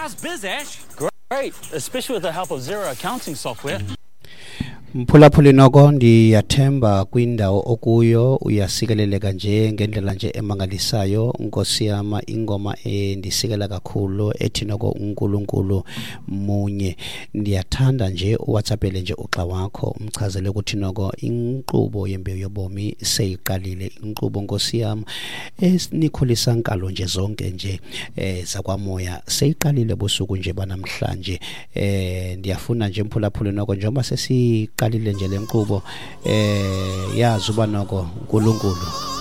How's biz, Ash? Great, especially with the help of Xero accounting software. Mphulaphuli noko ndiyathemba kwindawo okuyo uyasikeleleka nje ngendlela nje emangalisayo. Nkosi yama ingoma endisikela kakhulu ethi noko uNkulunkulu munye. Ndiyathanda nje uWhatsAppele nje uxa wakho umchazele ukuthi noko inkqubo yembewu yobomi seyiqalile. Inkqubo Nkosi yami esinikholisa nkalo nje zonke nje zakwamoya seyiqalile busuku nje banamhlanje. Ndiyafuna nje mphulaphuli noko njengoba sesiqalile nje lenkqubo yazi uba noko uNkulunkulu